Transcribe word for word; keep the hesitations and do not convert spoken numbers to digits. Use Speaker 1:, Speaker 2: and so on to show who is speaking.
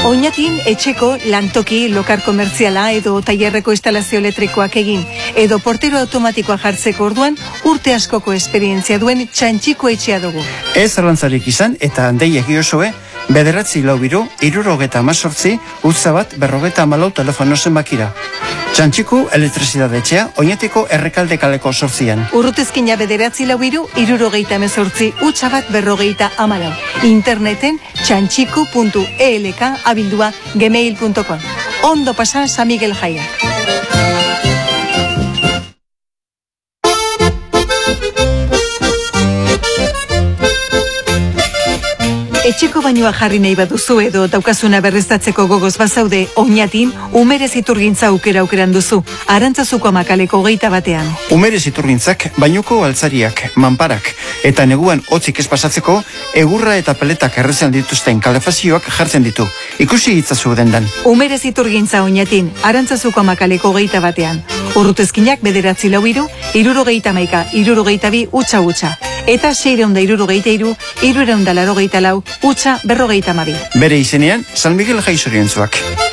Speaker 1: Oñatin etxeko lantoki, lokar komertziala edo tailerreko instalazio elektrikoak egin, edo portero automatikoa jartzeko orduan urte askoko esperientzia duen Txantxiko etxea dugu.
Speaker 2: Ez arrantzarik izan eta handeiak iosoe, bederatzi lau biru, irurogeta amazortzi, utza bat berrogeta amalau telefono zenbakira. Txantxiko elektrizidade etxea, Oñatiko errekalde kaleko sortzian.
Speaker 1: Urrutezkina bederatzi lau biru, irurogeita amazortzi, utza bat berrogeita amalau. Interneten txantxiko puntu e l k abildua gmail puntu com. Ondo pasa San Miguel jaiak. Etxeko bainoa jarri nahi baduzu edo daukazuna berriztatzeko gogoz bazaude, Oñatin umerez iturgintza aukera aukeran duzu, Arantzazuko amakaleko hogeita batean.
Speaker 2: Umerez iturgintzak, bainuko altzariak, manparak, eta neguan hotzik ez pasatzeko, egurra eta peletak errezen dituzten kalefazioak jartzen ditu. Ikusi hitzazu dendan.
Speaker 1: Umerez iturgintza Oñatin, Arantzazuko amakaleko hogeita batean. Urrutezkinak bederatzi lau hiru, hirurogeita hamaika, hirurogeita bi, utza utza. Eta seiehun eta hirurogeita hiru, hirurehun eta laurogeita lau, utza berrogeita hamabi.
Speaker 2: Bere izenean, San Miguel jai zoriontsuak.